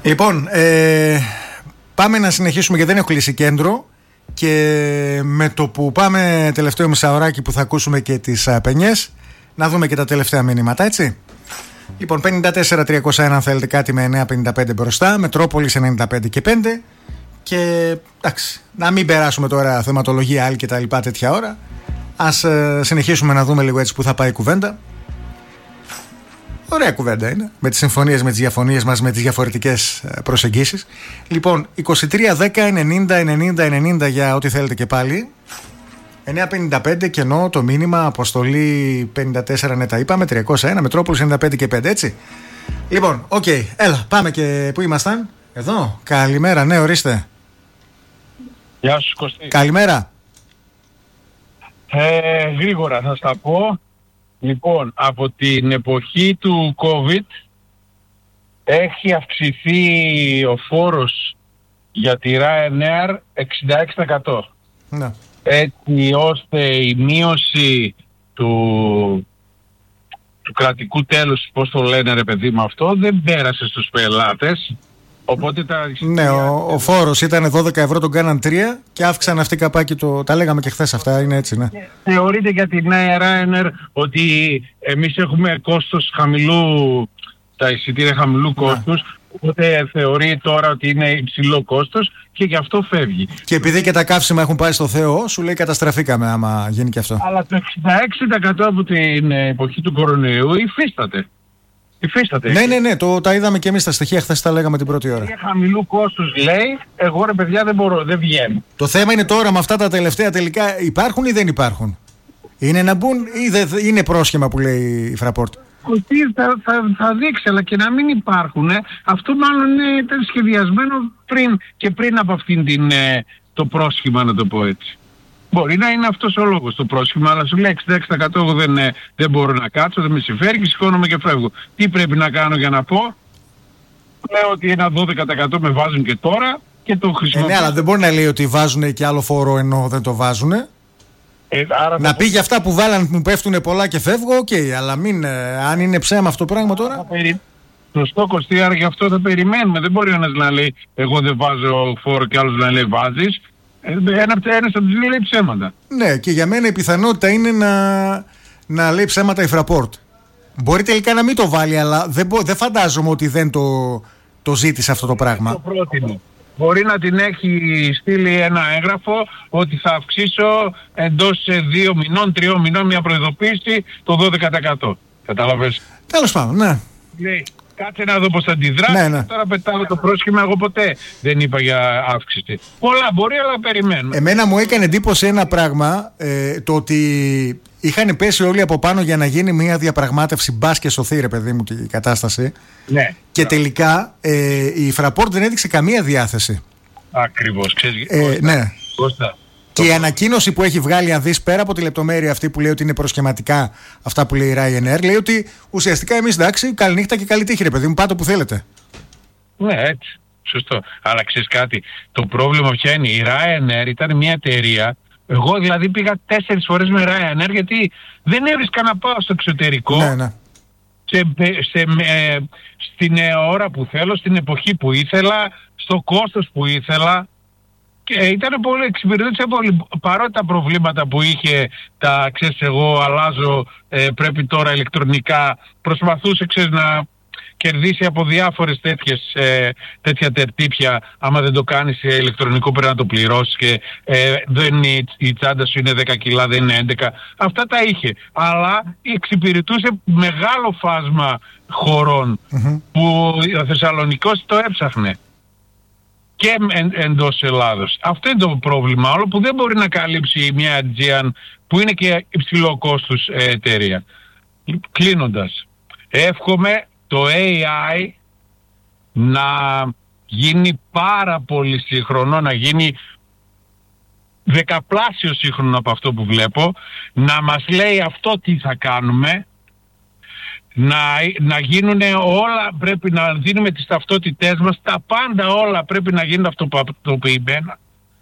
Λοιπόν, πάμε να συνεχίσουμε γιατί δεν έχω κλείσει κέντρο. Και με το που πάμε τελευταίο μισάωράκι που θα ακούσουμε και τις πενιές, να δούμε και τα τελευταία μηνύματα, έτσι. Λοιπόν, 54-301 αν θέλετε κάτι με 9.55 μπροστά, Μετρόπολης 95 και 5. Και εντάξει, να μην περάσουμε τώρα θεματολογία άλλη και τα λοιπά τέτοια ώρα. Ας συνεχίσουμε να δούμε λίγο έτσι που θα πάει η κουβέντα. Ωραία κουβέντα είναι, με τις συμφωνίες, με τις διαφωνίες μας, με τις διαφορετικές προσεγγίσεις. Λοιπόν, 23-10-90-90-90 για ό,τι θέλετε και πάλι. 9.55 κενό το μήνυμα, αποστολή 54, ναι τα είπαμε, 301, Μετρόπολης 95 και 5, έτσι. Λοιπόν, οκ, έλα, πάμε και πού ήμασταν, εδώ, καλημέρα, ναι, ορίστε. Γεια σου Κωστή. Καλημέρα. Γρήγορα θα στα πω. Λοιπόν, από την εποχή του COVID έχει αυξηθεί ο φόρος για τη Ryanair 66%. Ναι. Έτσι ώστε η μείωση του κρατικού τέλους, πώς το λένε ρε παιδί μου αυτό, δεν πέρασε στους πελάτες. Οπότε ναι, ο φόρος ήταν 12 ευρώ, τον κάναν 3 και αύξαν αυτή καπάκι τα λέγαμε και χθες αυτά, είναι έτσι, ναι. Θεωρείται για την Ryanair ότι εμείς έχουμε κόστος χαμηλού, τα εισιτήρια χαμηλού κόστους, οπότε θεωρεί τώρα ότι είναι υψηλό κόστος και γι' αυτό φεύγει. Και επειδή και τα καύσιμα έχουν πάει στο Θεό, σου λέει καταστραφήκαμε άμα γίνει και αυτό. Αλλά το 66% από την εποχή του κορονοϊού υφίσταται. Ναι, τα είδαμε και εμείς στα στοιχεία, χθες τα λέγαμε την πρώτη ώρα. Για χαμηλού κόστους λέει, εγώ ρε παιδιά δεν βγαίνω. Το θέμα είναι τώρα με αυτά τα τελευταία τελικά υπάρχουν ή δεν υπάρχουν. Είναι να μπουν ή είναι πρόσχημα που λέει η Fraport. Θα δείξει, αλλά και να μην υπάρχουν. Αυτό μάλλον ήταν σχεδιασμένο πριν από αυτήν το πρόσχημα, να το πω έτσι. Μπορεί να είναι αυτός ο λόγος το πρόσχημα, αλλά σου λέει 66% εγώ δεν μπορώ να κάτσω, δεν με συμφέρει και σηκώνομαι και φεύγω. Τι πρέπει να κάνω για να πω? Λέω ότι ένα 12% με βάζουν και τώρα και το χρησιμοποιώ. Ναι, αλλά δεν μπορεί να λέει ότι βάζουν και άλλο φόρο ενώ δεν το βάζουν. Να πει για αυτά που βάλαν μου πέφτουν πολλά και φεύγω, οκ, αλλά μην, αν είναι ψέμα αυτό το πράγμα τώρα. Σωστό Κωστή, άρα γι' αυτό θα περιμένουμε. Δεν μπορεί ένας να λέει εγώ δεν βάζω φόρο και άλλος να λέει βάζεις. Ένας από τους δύο λέει ψέματα. Ναι, και για μένα η πιθανότητα είναι να λέει ψέματα η Fraport. Μπορεί τελικά να μην το βάλει, αλλά δεν φαντάζομαι ότι δεν το ζήτησε αυτό το πράγμα. Το πρότεινε. Μπορεί να την έχει στείλει ένα έγγραφο ότι θα αυξήσω εντός 2 μηνών, 3 μηνών μια προειδοποίηση το 12%. Κατάλαβες. Τέλος πάντων, ναι. Λέει, κάτσε να δω πώς θα αντιδράσει. Ναι. Τώρα πετάω το πρόσχημα. Εγώ ποτέ δεν είπα για αύξηση. Πολλά μπορεί, αλλά περιμένουμε. Εμένα μου έκανε εντύπωση ένα πράγμα, το ότι είχαν πέσει όλοι από πάνω για να γίνει μια διαπραγμάτευση. Μπας και σωθεί, ρε παιδί μου, η κατάσταση. Ναι. Και τελικά η Fraport δεν έδειξε καμία διάθεση. Ακριβώς. Ναι. Κώστα. Και η ανακοίνωση που έχει βγάλει, αν δεις, πέρα από τη λεπτομέρεια αυτή που λέει ότι είναι προσχηματικά αυτά που λέει η Ryanair, λέει ότι ουσιαστικά εμείς εντάξει, καληνύχτα και καλή τύχη, ρε παιδί μου, πάτε όπου θέλετε. Ναι, έτσι. Σωστό. Αλλά ξέρεις κάτι, το πρόβλημα ποια είναι? Η Ryanair ήταν μια εταιρεία. Εγώ δηλαδή πήγα 4 φορές με Ryanair γιατί δεν έβρισκα να πάω στο εξωτερικό. Ναι. Στην ώρα που θέλω, στην εποχή που ήθελα, στο κόστος που ήθελα. Και ήταν πολύ εξυπηρετούσε πολύ, παρότι τα προβλήματα που είχε, ξέρεις εγώ αλλάζω, πρέπει τώρα ηλεκτρονικά, προσπαθούσε να κερδίσει από διάφορες τέτοια τερτύπια. Άμα δεν το κάνεις ηλεκτρονικό πρέπει να το πληρώσεις και η τσάντα σου είναι 10 κιλά, δεν είναι 11. Αυτά τα είχε. Αλλά εξυπηρετούσε μεγάλο φάσμα χωρών που ο Θεσσαλονικός το έψαχνε. Και εντός Ελλάδος. Αυτό είναι το πρόβλημα όλο που δεν μπορεί να καλύψει μια Aegean που είναι και υψηλό κόστος εταιρεία. Κλείνοντας, εύχομαι το AI να γίνει πάρα πολύ σύγχρονο, να γίνει δεκαπλάσιο σύγχρονο από αυτό που βλέπω, να μας λέει αυτό τι θα κάνουμε, να γίνουν όλα, πρέπει να δίνουμε τις ταυτότητές μας, τα πάντα όλα πρέπει να γίνουν αυτοματοποιημένα.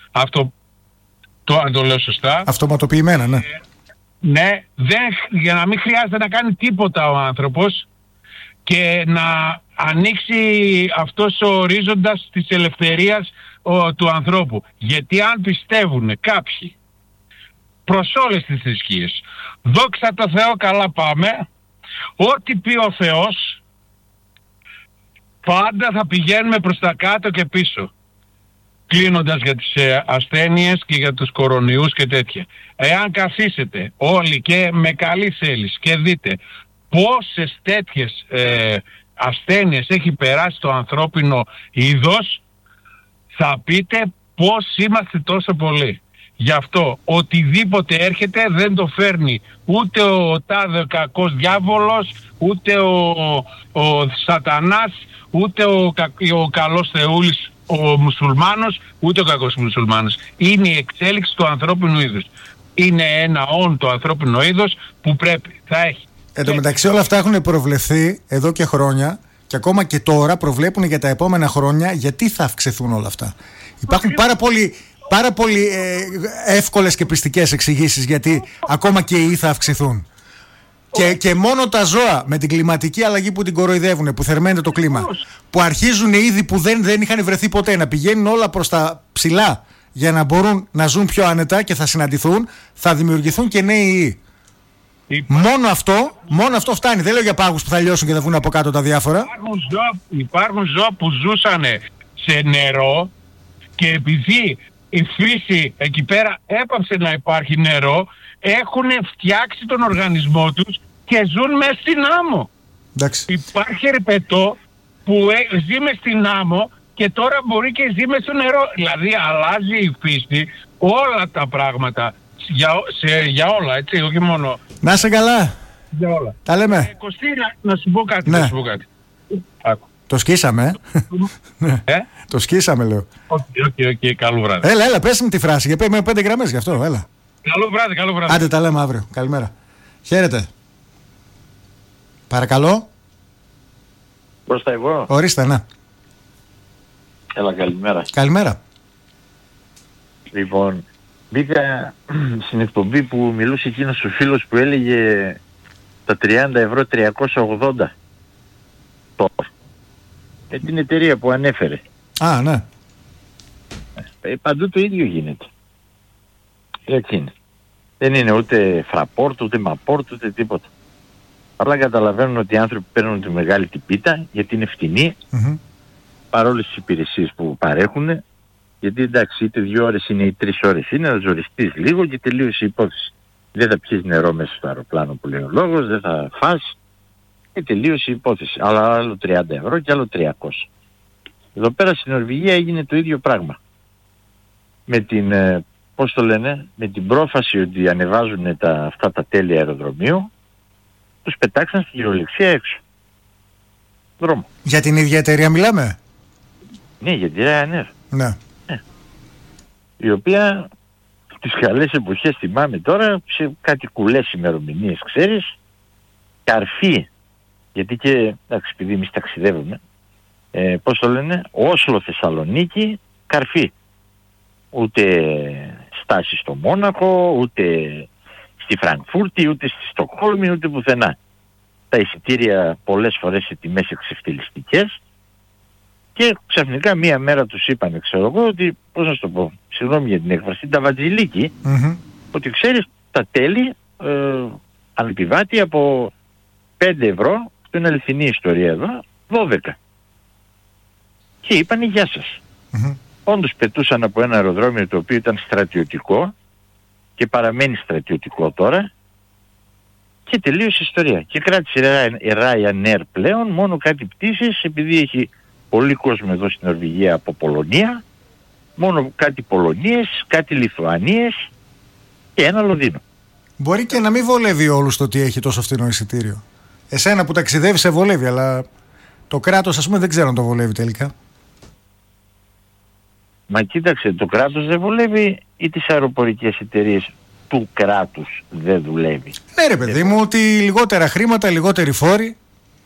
Αν το λέω σωστά. Αυτοματοποιημένα, ναι. Ναι, για να μην χρειάζεται να κάνει τίποτα ο άνθρωπος και να ανοίξει αυτός ο ορίζοντας της ελευθερίας του ανθρώπου. Γιατί αν πιστεύουν κάποιοι προς όλες τις θρησκείες, δόξα τω Θεώ, καλά πάμε, ό,τι πει ο Θεός πάντα θα πηγαίνουμε προς τα κάτω και πίσω, κλείνοντας για τις ασθένειες και για τους κορονοϊούς και τέτοια. Εάν καθίσετε όλοι και με καλή θέληση και δείτε πόσες τέτοιες ασθένειες έχει περάσει το ανθρώπινο είδος, θα πείτε πώς είμαστε τόσο πολλοί. Γι' αυτό οτιδήποτε έρχεται δεν το φέρνει ούτε ο τάδε κακός διάβολος, ούτε ο σατανάς, ούτε ο καλός θεούλης ο μουσουλμάνος, ούτε ο κακός μουσουλμάνος. Είναι η εξέλιξη του ανθρώπινου είδους. Είναι ένα το ανθρώπινο είδος που θα έχει. Εν τω μεταξύ όλα αυτά έχουν προβλεφθεί εδώ και χρόνια και ακόμα και τώρα προβλέπουν για τα επόμενα χρόνια γιατί θα αυξηθούν όλα αυτά. Υπάρχουν πάρα πολύ εύκολες και πιστικές εξηγήσεις γιατί ακόμα και οι ιοί θα αυξηθούν. Και μόνο τα ζώα με την κλιματική αλλαγή που την κοροϊδεύουν, που θερμαίνεται το κλίμα, που αρχίζουν είδη που δεν είχαν βρεθεί ποτέ να πηγαίνουν όλα προς τα ψηλά για να μπορούν να ζουν πιο άνετα και θα συναντηθούν, θα δημιουργηθούν και νέοι ιοί. Μόνο αυτό φτάνει. Δεν λέω για πάγους που θα λιώσουν και θα βγουν από κάτω τα διάφορα. Υπάρχουν ζώα που ζούσαν σε νερό και επειδή η φύση εκεί πέρα έπαψε να υπάρχει νερό, έχουν φτιάξει τον οργανισμό τους και ζουν μέσα στην άμμο. Εντάξει. Υπάρχει ερπετό που ζει μες στην άμμο και τώρα μπορεί και ζει μες στο νερό. Δηλαδή αλλάζει η φύση όλα τα πράγματα για όλα, έτσι, όχι μόνο. Να είσαι καλά. Για όλα. Τα λέμε. Κωστή, να σου πω κάτι. Ναι. Να σου πω κάτι. Το σκίσαμε, Το σκίσαμε, λέω. Οκ, καλό βράδυ. Έλα, πες μου τη φράση, γιατί με 5 γραμμές γι' αυτό, έλα. Καλό βράδυ. Άντε, τα λέμε αύριο. Καλημέρα. Χαίρετε. Παρακαλώ. Μπροστά εγώ. Ορίστε, ναι. Έλα, καλημέρα. Καλημέρα. Λοιπόν, μπήκα στην εκπομπή που μιλούσε εκείνος ο φίλος που έλεγε τα 30 ευρώ 380 τώρα. Την εταιρεία που ανέφερε. Α, ναι. Παντού το ίδιο γίνεται. Έτσι είναι. Δεν είναι ούτε φραπόρτ, ούτε μαπόρτ, ούτε τίποτα. Αλλά καταλαβαίνουν ότι οι άνθρωποι παίρνουν τη μεγάλη την πίτα γιατί είναι φτηνή, παρόλες τις υπηρεσίες που παρέχουν. Γιατί εντάξει, είτε 2 ώρες είναι ή 3 ώρες είναι, να ζοριστείς λίγο και τελείωσε η υπόθεση. Δεν θα πιεις νερό μέσα στο αεροπλάνο που λέει ο λόγος, δεν θα φας και τελείωσε η υπόθεση. Αλλά άλλο 30 ευρώ και άλλο 300. Εδώ πέρα στην Νορβηγία έγινε το ίδιο πράγμα. Με την, πώς το λένε, με την πρόφαση ότι ανεβάζουν αυτά τα τέλη αεροδρομίου, τους πετάξαν στην κυριολεξία έξω. Δρόμο. Για την ίδια εταιρεία μιλάμε? Ναι, για την Ryanair. Ναι. Η οποία τις καλές εποχές θυμάμαι τώρα, σε κάτι κουλές ημερομηνίες ξέρεις, καρφί, γιατί και, εντάξει, επειδή εμείς ταξιδεύουμε, πώς το λένε, Όσλο Θεσσαλονίκη, καρφί. Ούτε στάση στο Μόναχο, ούτε στη Φραγκφούρτη, ούτε στη Στοκχόλμη, ούτε πουθενά. Τα εισιτήρια πολλές φορές σε τιμές εξευτελιστικές και ξαφνικά μία μέρα τους είπανε, ξέρω εγώ, ότι, πώς να σου το πω, συγγνώμη για την έκφραση, τα βατζιλίκι, ότι ξέρεις τα τέλη ανεπιβάτη από 5 ευρώ, αυτό είναι αληθινή ιστορία εδώ, 12. Και είπανε γεια σας. Όντως πετούσαν από ένα αεροδρόμιο το οποίο ήταν στρατιωτικό και παραμένει στρατιωτικό τώρα και τελείωσε η ιστορία. Και κράτησε η Ryanair πλέον μόνο κάτι πτήσεις, επειδή έχει πολύ κόσμο εδώ στην Νορβηγία από Πολωνία, μόνο κάτι Πολωνίες, κάτι Λιθουανίες και ένα Λονδίνο. Μπορεί και να μην βολεύει όλους το ότι έχει τόσο φθηνό εισιτήριο. Εσένα που ταξιδεύει σε βολεύει, αλλά το κράτος, ας πούμε, δεν ξέρω αν το βολεύει τελικά. Μα κοίταξε, το κράτος δεν βολεύει ή τις αεροπορικές εταιρείες του κράτους δεν δουλεύει? Ναι ρε παιδί μου, ότι λιγότερα χρήματα, λιγότεροι φόροι.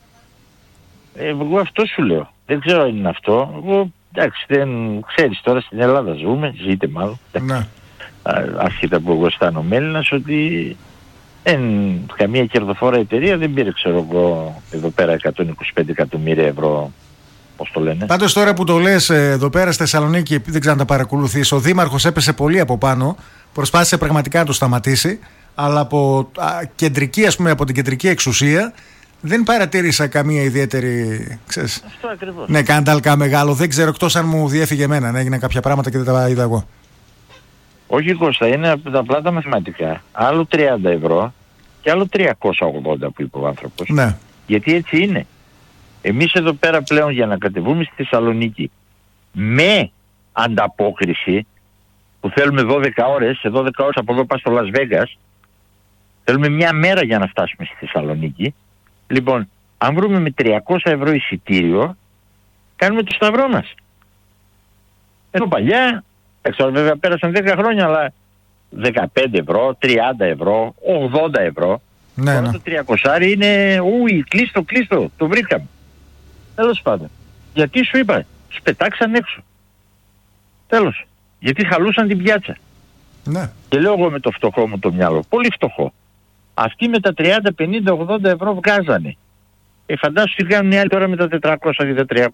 Εγώ αυτό σου λέω. Δεν ξέρω αν είναι αυτό. Εγώ, εντάξει, δεν ξέρεις, τώρα στην Ελλάδα ζούμε, ζείτε μάλλον. Ναι. Άσχετα που εγώ αισθάνομαι Έλληνας, ότι καμία κερδοφόρα εταιρεία δεν πήρε, ξέρω εγώ, εδώ πέρα 125 εκατομμύρια ευρώ, πώς το λένε. Πάντως τώρα που το λες, εδώ πέρα στη Θεσσαλονίκη, δεν ξέρω αν τα παρακολουθείς, ο Δήμαρχος έπεσε πολύ από πάνω, προσπάθησε πραγματικά να το σταματήσει, αλλά από την κεντρική εξουσία δεν παρατήρησα καμία ιδιαίτερη, ξέρεις, Αυτό ακριβώς. ναι, καντάλκα μεγάλο. Δεν ξέρω, εκτός αν μου διέφυγε εμένα, να έγιναν κάποια πράγματα και δεν τα είδα εγώ. Όχι, Κώστα, είναι απλά τα μαθηματικά. Άλλο 30 ευρώ και άλλο 380 που είπε ο άνθρωπος. Ναι. Γιατί έτσι είναι. Εμείς εδώ πέρα πλέον για να κατεβούμε στη Θεσσαλονίκη με ανταπόκριση που θέλουμε 12 ώρες, σε 12 ώρες από εδώ πας στο Las Vegas, θέλουμε μια μέρα για να φτάσουμε στη Θεσσαλονίκη. Λοιπόν, αν βρούμε με 300 ευρώ εισιτήριο, κάνουμε το σταυρό μας. Ενώ παλιά, έξω βέβαια πέρασαν 10 χρόνια, αλλά 15 ευρώ, 30 ευρώ, 80 ευρώ. Ναι, Τώρα ναι. το 300 είναι, κλείστο, το βρήκαμε. Τέλος πάντων. Γιατί σου είπα, τους πετάξαν έξω. Τέλος. Γιατί χαλούσαν την πιάτσα. Ναι. Και λέω εγώ με το φτωχό μου το μυαλό, πολύ φτωχό. Αυτοί με τα 30, 50, 80 ευρώ βγάζανε. Φαντάσου τι κάνουν οι άλλοι τώρα με τα 400 ή τα 300.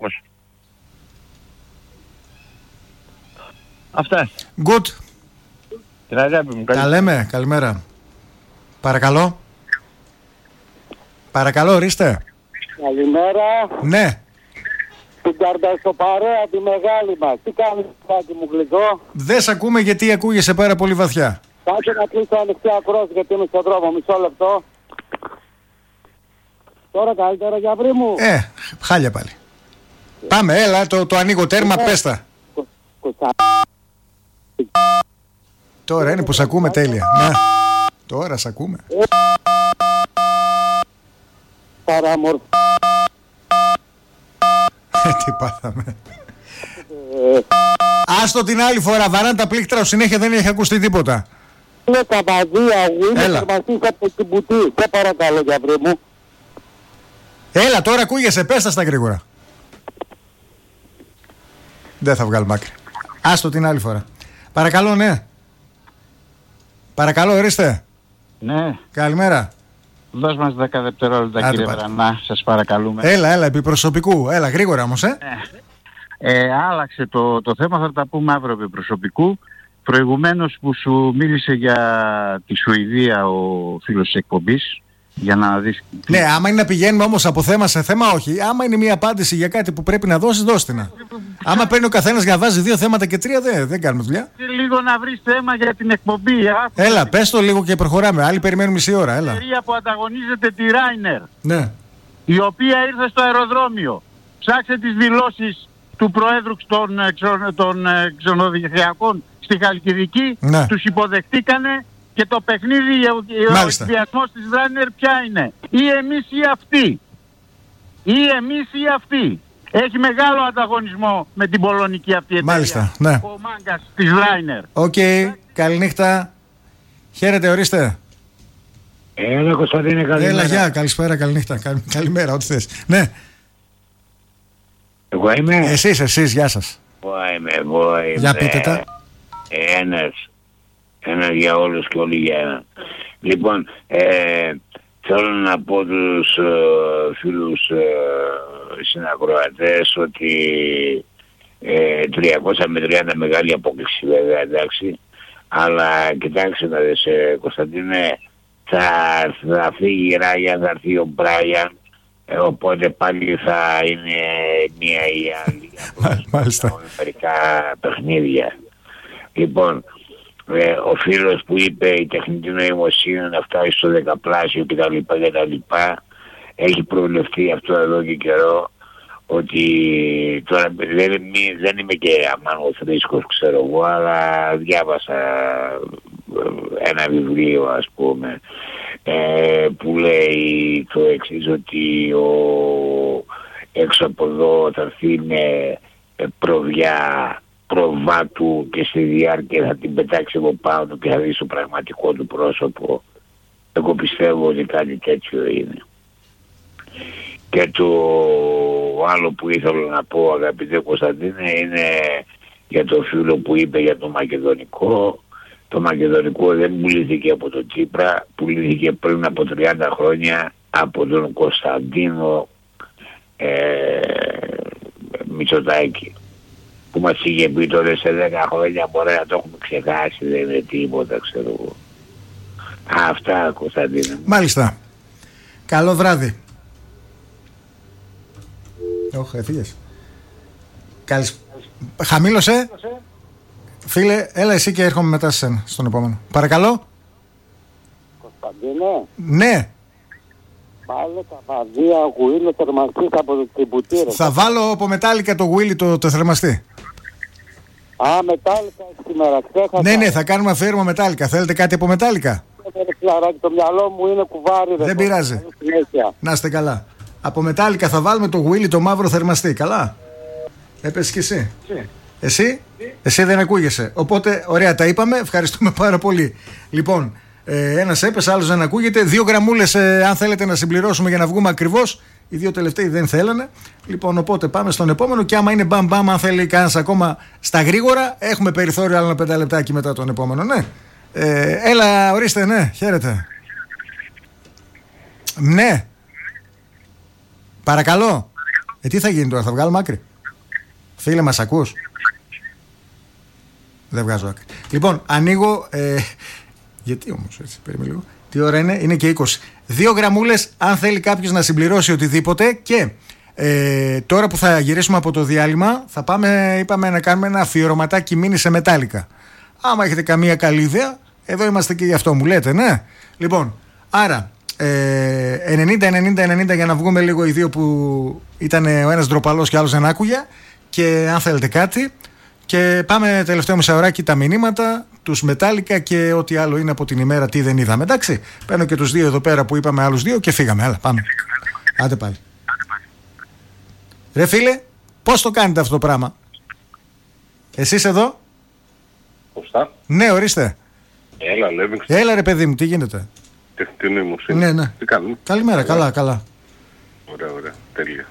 Αυτά. Good. Την αγάπη μου. Τα λέμε, καλημέρα. Παρακαλώ. Παρακαλώ, ορίστε. Καλημέρα. Ναι. Την Καρτασοπαρέα τη μεγάλη μας. Τι κάνεις, Σάκη μου, γλυκό? Δεν σ' ακούμε γιατί ακούγεσαι πάρα πολύ βαθιά. Κάτσε να κλείσω ανοιχτή ακρόαση γιατί είμαι στον δρόμο. Μισό λεπτό. Τώρα καλύτερα για αύριο μου. Χάλια πάλι. Πάμε, έλα, το ανοίγω τέρμα, πες τα. Τώρα είναι που σ' ακούμε τέλεια. Ναι. Τώρα σ' ακούμε. Παραμορφή. Τι πάθαμε. Άστο την άλλη φορά, βαράνε τα πλήκτρα συνέχεια, δεν έχει ακουστεί τίποτα. Είναι τα μπαδία μου, είμαι Έλα. θερμαστής από την Πουτή. Σε παρακαλώ για αύριο μου. Έλα, τώρα ακούγεσαι, πες τα στα γρήγορα. Δεν θα βγάλω άκρη. Άστο την άλλη φορά. Παρακαλώ, ναι. Παρακαλώ, ορίστε. Ναι, Καλημέρα. δώσ' μας 10 δευτερόλεπτα, Άντε κύριε πάρε. Βρανά, σας παρακαλούμε. Έλα, επί προσωπικού. Έλα, γρήγορα όμως, Άλλαξε το θέμα, θα τα πούμε αύριο επί προσωπικού. Προηγουμένως που σου μίλησε για τη Σουηδία ο φίλος της εκπομπής, για να δεις... Ναι, άμα είναι να πηγαίνουμε όμως από θέμα σε θέμα, όχι. Άμα είναι μια απάντηση για κάτι που πρέπει να δώσεις, δώσ' την. Άμα παίρνει ο καθένας για να βάζει 2 θέματα και 3, δεν κάνουμε δουλειά. Λίγο να βρεις θέμα για την εκπομπή. Έλα, πες το λίγο και προχωράμε. Άλλοι περιμένουν μισή ώρα, έλα. Η εταιρεία που ανταγωνίζεται τη Ryanair, Ναι. η οποία ήρθε στο αεροδρόμιο. Ψάξε τις δηλώσεις του Προέδρου των ξενοδοχειακών στη Χαλκιδική, Ναι. τους υποδεχτήκανε και το παιχνίδι, ο εκβιασμός της Ryanair ποια είναι? Ή εμείς ή αυτοί. Ή εμείς ή αυτοί. Έχει μεγάλο ανταγωνισμό με την πολωνική αυτή εταιρεία. Μάλιστα, ναι. Ο μάγκας της Ryanair. Οκ, καληνύχτα. Χαίρετε, ορίστε. Έλα Κωνσταντίνε, καλημέρα. Έλα, γεια, καλησπέρα, καληνύχτα. Καλημέρα, ό,τι θες. Ναι. Εγώ είμαι. Εσείς, γεια σας. Εγώ είμαι. Για πείτε τα. Ένας για όλους και όλοι για έναν. Λοιπόν, θέλω να πω τους φίλους συνακροατές ότι 300 με 30 μεγάλη απόκληση βέβαια, εντάξει. Αλλά κοιτάξτε να δεις, Κωνσταντίνε, θα φύγει η Ράγια, θα έρθει ο Μπράιαν, οπότε πάλι θα είναι μία ή άλλη. Μάλιστα. Μερικά παιχνίδια. Λοιπόν, ο φίλος που είπε η τεχνητή νοημοσύνη να φτάσει στο 10πλάσιο κτλ. Έχει προβλεφθεί αυτό εδώ και καιρό, ότι τώρα δεν είμαι και αμάνωθρίσκος ξέρω εγώ, αλλά διάβασα ένα βιβλίο ας πούμε που λέει το εξής, ότι έξω από εδώ θα έρθει με προβιά προβάτου και στη διάρκεια θα την πετάξει από πάνω και θα δει στο πραγματικό του πρόσωπο. Εγώ πιστεύω ότι κάτι τέτοιο είναι. Και το άλλο που ήθελα να πω, αγαπητέ Κωνσταντίνε, είναι για το φίλο που είπε για το μακεδονικό. Το μακεδονικό δεν πουλήθηκε από τον Τσίπρα, πουλήθηκε πριν από 30 χρόνια από τον Κωνσταντίνο Μητσοτάκη, που μας είχε πει τώρα σε 10 χρόνια μπορεί να το έχουμε ξεχάσει, δεν είναι τίποτα, ξέρω εγώ. Αυτά, Κωνσταντίνο. Μάλιστα. Καλό βράδυ. Όχι, έφυγες. Χαμήλωσε. Φίλε, έλα εσύ και έρχομαι μετά σε σένα, στον επόμενο. Παρακαλώ. Κωνσταντίνε. Ναι. Βάλε τα βαδία γουίλο θερμαστή από το τσιμπουτήρι. Θα βάλω από μετάλλικα το γουίλι το θερμαστή. Α, μετάλλικα σήμερα, ξέχασα. Ναι, θα κάνουμε αφιέρωμα μετάλλικα. Θέλετε κάτι από μετάλλικα? Το μυαλό μου είναι κουβάρι. Δεν πειράζει. Να είστε καλά. Από μετάλλικα θα βάλουμε το γουίλι το μαύρο θερμαστή. Καλά. Έπεσες κι εσύ. Εσύ δεν ακούγεσαι. Οπότε, ωραία, τα είπαμε. Ευχαριστούμε πάρα πολύ. Λοιπόν, ένας έπεσε, άλλος δεν ακούγεται. 2 γραμμούλες, αν θέλετε να συμπληρώσουμε για να βγούμε ακριβώς. Οι 2 τελευταίοι δεν θέλανε. Λοιπόν, οπότε πάμε στον επόμενο. Και άμα είναι μπαμ, αν θέλει κανένας ακόμα στα γρήγορα, έχουμε περιθώριο άλλο 5 λεπτάκι μετά τον επόμενο. Ναι. Έλα, ορίστε, ναι, χαίρετε. Ναι. Παρακαλώ. Τι θα γίνει τώρα, θα βγάλουμε άκρη? Φίλε, μας ακούς? Δεν βγάζω άκρη. Λοιπόν, ανοίγω. Γιατί όμως έτσι, περίμενε λίγο. Τι ώρα είναι? Είναι και 20. 2 γραμμούλες, αν θέλει κάποιος να συμπληρώσει οτιδήποτε. Και τώρα που θα γυρίσουμε από το διάλειμμα, θα πάμε, είπαμε, να κάνουμε ένα αφιερωματάκι μίνι σε μετάλλικα. Άμα έχετε καμία καλή ιδέα, εδώ είμαστε και γι' αυτό, μου λέτε, ναι. Λοιπόν, άρα 90-90-90 για να βγούμε λίγο οι δύο που ήταν ο ένας ντροπαλός και ο άλλος δεν άκουγε. Και αν θέλετε κάτι. Και πάμε τελευταίο μισάωράκι τα μηνύματα, τους μετάλλικα και ό,τι άλλο είναι από την ημέρα, τι δεν είδαμε. Εντάξει, παίρνω και τους 2 εδώ πέρα που είπαμε, άλλους 2 και φύγαμε. Έλα, πάμε. Άντε πάλι. Ρε φίλε, πώς το κάνετε αυτό το πράγμα? Εσείς εδώ? Κωστά. Ναι, ορίστε. Έλα, Λέβινγκ. Έλα ρε παιδί μου, τι γίνεται? Τι νοημοσύνη. Ναι. Τι κάνουμε? Καλημέρα, καλά. Ωραία, τέλεια.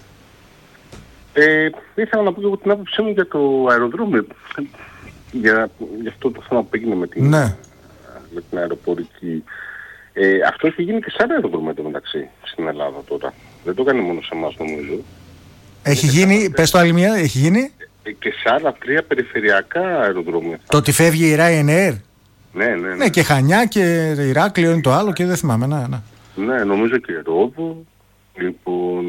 Ήθελα να πω και την άποψή μου για το αεροδρόμιο. Για αυτό το θέμα που έγινε με την αεροπορική. Αυτό έχει γίνει και σε άλλα αεροδρόμια μεταξύ στην Ελλάδα τώρα. Δεν το κάνει μόνο σε εμάς, νομίζω. Έχει γίνει, πες το άλλη μία, έχει γίνει. Και σε άλλα 3 περιφερειακά αεροδρόμια. Το ότι φεύγει η Ryanair. Ναι, και Χανιά και Ηράκλειο είναι το άλλο και δεν θυμάμαι. Ναι, νομίζω και Ρόδο. Λοιπόν,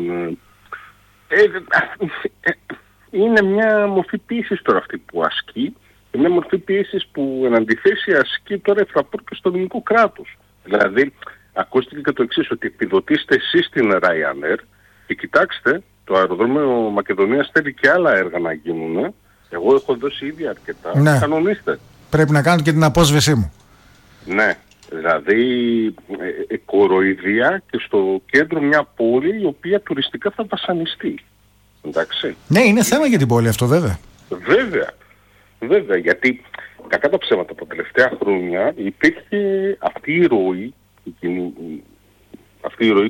είναι μια μορφή πίεσης τώρα αυτή που ασκεί, και μια μορφή πίεσης που εν αντιθέσει ασκεί τώρα η Fraport και στο ελληνικό κράτος. Δηλαδή, ακούστηκε και το εξής, ότι επιδοτήστε εσείς την Ryanair και κοιτάξτε, το αεροδρόμιο Μακεδονίας θέλει και άλλα έργα να γίνουν. Εγώ έχω δώσει ήδη αρκετά. Ναι. Κανονίστε. Πρέπει να κάνω και την απόσβεσή μου. Ναι. Δηλαδή κοροϊδία και στο κέντρο μια πόλη η οποία τουριστικά θα βασανιστεί. Εντάξει. Ναι, είναι θέμα για την πόλη αυτό, βέβαια. Βέβαια, γιατί κακά τα ψέματα από τα τελευταία χρόνια υπήρχε αυτή η ροή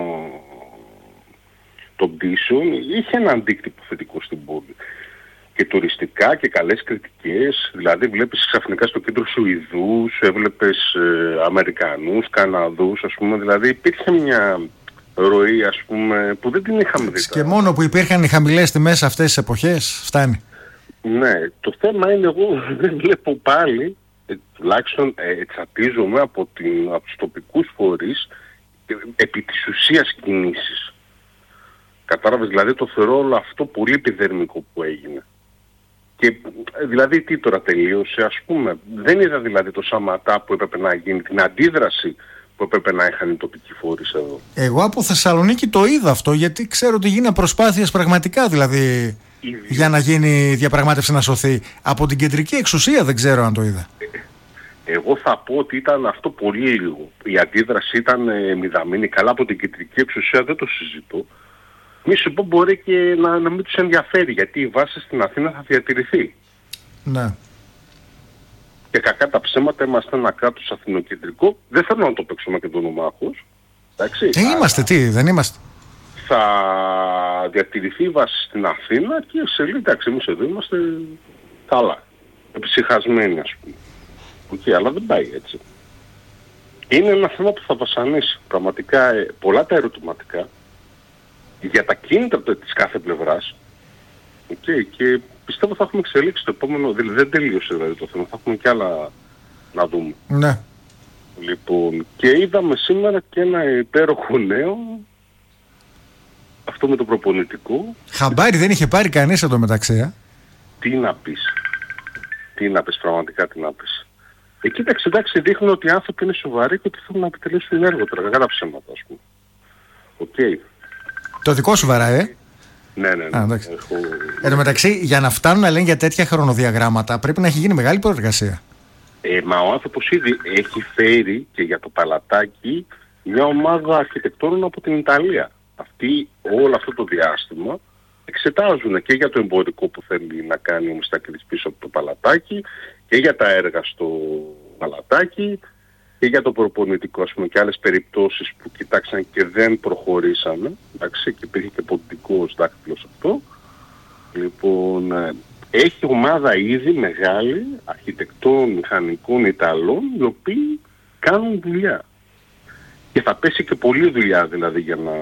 των πτήσεων, είχε ένα αντίκτυπο θετικό στην πόλη. Και τουριστικά και καλές κριτικές, δηλαδή βλέπεις ξαφνικά στο κέντρο Σουηδούς, έβλεπες Αμερικανούς, Καναδούς, ας πούμε, δηλαδή υπήρχε μια ροή, ας πούμε, που δεν την είχαμε δει. Και μόνο που υπήρχαν οι χαμηλές τιμές αυτές τις εποχές, φτάνει. Ναι, το θέμα είναι εγώ δεν βλέπω πάλι, τουλάχιστον εξαρτίζομαι από τους τοπικούς φορείς, επί της ουσίας κινήσεις. Κατάλαβες, δηλαδή το θεωρώ όλο αυτό πολύ επιδερμικό που έγινε. Και δηλαδή τι τώρα τελείωσε, ας πούμε, δεν είδα δηλαδή το σαματά που έπρεπε να γίνει, την αντίδραση που έπρεπε να είχαν οι τοπικοί φορείς εδώ. Εγώ από Θεσσαλονίκη το είδα αυτό, γιατί ξέρω ότι γίνανε προσπάθειες πραγματικά, δηλαδή για να γίνει διαπραγμάτευση να σωθεί. Από την κεντρική εξουσία δεν ξέρω αν το είδα. Εγώ θα πω ότι ήταν αυτό πολύ λίγο. Η αντίδραση ήταν μηδαμινή. Καλά, από την κεντρική εξουσία δεν το συζητώ. Μη σου πω, μπορεί και να μην τους ενδιαφέρει, γιατί η βάση στην Αθήνα θα διατηρηθεί. Ναι. Και κακά τα ψέματα, είμαστε ένα κράτος αθηνοκεντρικό. Δεν θέλω να το παίξουμε και τον ομάχος. Είμαστε, δεν είμαστε. Θα διατηρηθεί η βάση στην Αθήνα και σε λίγο, εντάξει, εμείς εδώ είμαστε καλά. Εψυχασμένοι, ας πούμε. αλλά δεν πάει έτσι. Είναι ένα θέμα που θα βασανίσει πραγματικά πολλά τα ερωτηματικά για τα κίνητρα της κάθε πλευράς. Και πιστεύω θα έχουμε εξελίξει το επόμενο, δεν τελείωσε δηλαδή το θέμα, θα έχουμε κι άλλα να δούμε. Ναι. Λοιπόν, και είδαμε σήμερα και ένα υπέροχο νέο, αυτό με το προπονητικό. Χαμπάρι δεν είχε πάρει κανείς εδώ μεταξύ. Τι να πεις, πραγματικά τι να πεις. Κοίταξε, εντάξει, δείχνουν ότι οι άνθρωποι είναι σοβαροί και ότι θέλουν να επιτελέσουν έργο τώρα, κακά τα ψέματα, ας πούμε. Οκ. Το δικό σου βαράει, Ναι. Εν τω μεταξύ, για να φτάνουν να λένε για τέτοια χρονοδιαγράμματα, πρέπει να έχει γίνει μεγάλη προεργασία. Μα ο άνθρωπος ήδη έχει φέρει και για το παλατάκι μια ομάδα αρχιτεκτόνων από την Ιταλία. Αυτοί όλο αυτό το διάστημα εξετάζουν και για το εμπορικό που θέλει να κάνει ο Μιστάκηδης πίσω από το παλατάκι και για τα έργα στο παλατάκι και για το προπονητικό, ας πούμε, και άλλες περιπτώσεις που κοιτάξαν και δεν προχωρήσανε, εντάξει, και υπήρχε και πολιτικός δάκτυλος αυτό. Λοιπόν, έχει ομάδα ήδη μεγάλη αρχιτεκτών, μηχανικών, Ιταλών, οι οποίοι κάνουν δουλειά. Και θα πέσει και πολλή δουλειά δηλαδή για να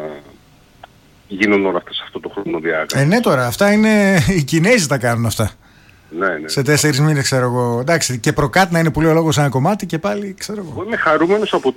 γίνουν όλα αυτά σε αυτό το χρονοδιάγραμμα. Ναι, τώρα αυτά είναι οι Κινέζοι τα κάνουν αυτά. Ναι. Σε 4 μήνες, ξέρω εγώ. Εντάξει, και προκάτω να είναι πολύ ο λόγος ένα κομμάτι και πάλι, ξέρω εγώ. Εγώ είμαι χαρούμενος από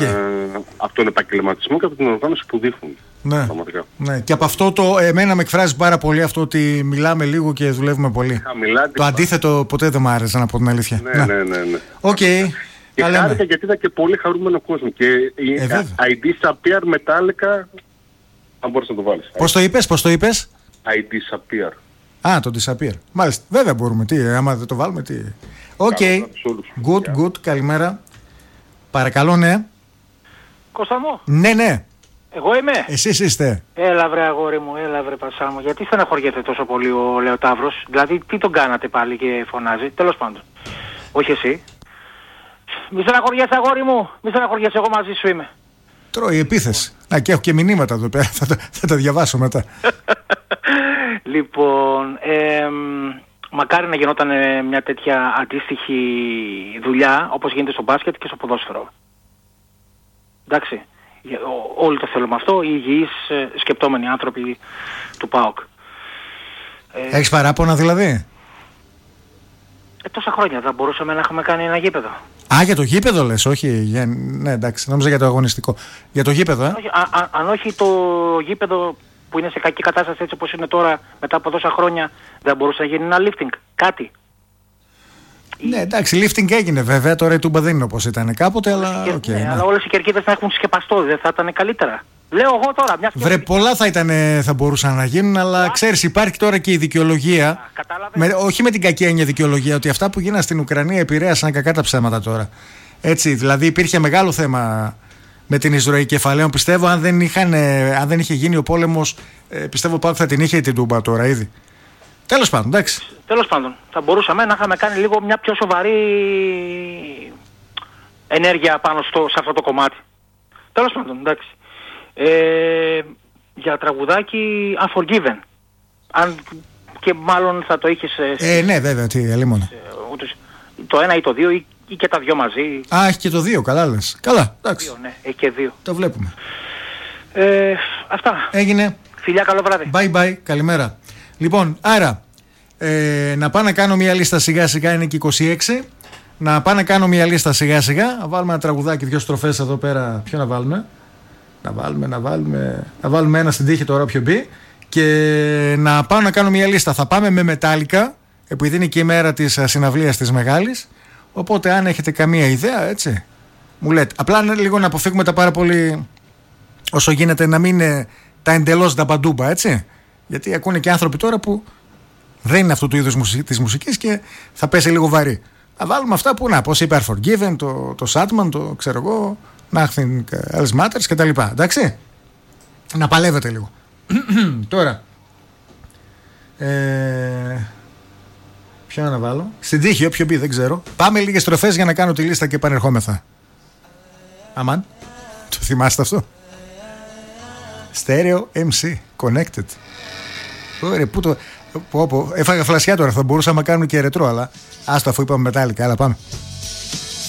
τον επαγγελματισμό και από την οργάνωση που δείχνουν. Ναι. Ναι. Και από αυτό εμένα με εκφράζει πάρα πολύ αυτό ότι μιλάμε λίγο και δουλεύουμε πολύ. Το αντίθετο ποτέ δεν μου άρεσε, να πω την αλήθεια. Ναι. Οκ. Και χάρηκα γιατί είδα και πολύ χαρούμενο κόσμο. Και η ID Sapir Metallica, αν μπορείς να το βάλεις. Πώς το είπες? ID Sapir. Το Disappear. Μάλιστα. Βέβαια μπορούμε. Άμα δεν το βάλουμε, τι. Οκ. Good. Καλημέρα. Παρακαλώ, ναι. Κώστα μου. Ναι. Εγώ είμαι. Εσείς είστε. Έλα βρε αγόρι μου, έλα βρε Πασά μου. Γιατί στεναχωριέται τόσο πολύ ο Λεωτάβρος? Δηλαδή τι τον κάνατε πάλι και φωνάζει? Τέλος πάντων. Όχι εσύ. Μη στεναχωριέσαι αγόρι μου. Μη στεναχωριέσαι, εγώ μαζί σου είμαι. Τρώει επίθεση. Και έχω και μηνύματα εδώ πέρα. Θα τα διαβάσω μετά. Λοιπόν, μακάρι να γινόταν μια τέτοια αντίστοιχη δουλειά όπως γίνεται στο μπάσκετ και στο ποδόσφαιρο. Εντάξει, όλοι το θέλουμε αυτό, οι υγιείς σκεπτόμενοι άνθρωποι του ΠΑΟΚ. Έχεις παράπονα δηλαδή? Τόσα χρόνια θα μπορούσαμε να έχουμε κάνει ένα γήπεδο. Για το γήπεδο λες, όχι ναι, εντάξει, νόμιζα για το αγωνιστικό. Για το γήπεδο, αν όχι το γήπεδο που είναι σε κακή κατάσταση έτσι όπως είναι τώρα μετά από τόσα χρόνια, δεν μπορούσε να γίνει ένα lifting, κάτι. Ναι, εντάξει, lifting έγινε βέβαια, τώρα η Τούμπα δεν είναι όπως ήταν κάποτε, αλλά αλλά όλες οι κερκίδες να έχουν σκεπαστό, δεν θα ήταν καλύτερα? Λέω εγώ τώρα, μια Βρε, πολλά θα μπορούσαν να γίνουν, αλλά ξέρεις, υπάρχει τώρα και η δικαιολογία. Όχι με την κακή έννοια δικαιολογία, ότι αυτά που γίνανε στην Ουκρανία επηρέασαν κακά τα ψέματα τώρα. Έτσι, δηλαδή υπήρχε μεγάλο θέμα με την εισρωή κεφαλαίων. Πιστεύω, αν δεν είχε γίνει ο πόλεμος, πιστεύω πάω θα την είχε την Τούμπα τώρα ήδη. Τέλος πάντων, εντάξει. Τέλος πάντων, θα μπορούσαμε να είχαμε κάνει λίγο μια πιο σοβαρή ενέργεια πάνω σε αυτό το κομμάτι. Τέλος πάντων, εντάξει. Για τραγουδάκι Unforgiven. Αν και μάλλον θα το είχες... ναι, βέβαια, τι, ελίμωνα. Το ένα ή το δύο ή και τα δυο μαζί. Έχει και το δύο, καλά λες. Καλά, εντάξει. Ναι, έχει και δύο. Το βλέπουμε. Αυτά. Έγινε. Φιλιά, καλό βράδυ. Bye, καλημέρα. Λοιπόν, άρα, να πάω να κάνω μια λίστα σιγά σιγά, είναι και 26. Να πάω να κάνω μια λίστα σιγά σιγά. Να βάλουμε ένα τραγουδάκι, 2 στροφές εδώ πέρα. Ποιο να βάλουμε? Να βάλουμε ένα στην τύχη τώρα, όποιο μπει. Και να πάω να κάνω μια λίστα. Θα πάμε με Metallica, επειδή είναι και η μέρα της συναυλίας της μεγάλης. Οπότε αν έχετε καμία ιδέα, έτσι, μου λέτε. Απλά λίγο να αποφύγουμε τα πάρα πολύ, όσο γίνεται, να μην είναι τα εντελώς νταμπαντούμπα, έτσι. Γιατί ακούνε και άνθρωποι τώρα που δεν είναι αυτού του είδους της μουσικής και θα πέσει λίγο βαρύ. Θα βάλουμε αυτά που, πώς είπε, Unforgiven, το Satman, το ξέρω εγώ, Nothing Else Matters κτλ. Εντάξει. Να παλεύετε λίγο. Τώρα. Ποιο να βάλω? Στην τύχη, όποιο μπει, δεν ξέρω. Πάμε λίγες στροφές για να κάνω τη λίστα και επανερχόμεθα. Αμάν. Το θυμάστε αυτό? Stereo MC Connected. Ωραία, πού το... Έφαγα φλασιά τώρα, θα μπορούσαμε να κάνουμε και ρετρό, αλλά άστο, αφού είπαμε Metallica, αλλά πάμε.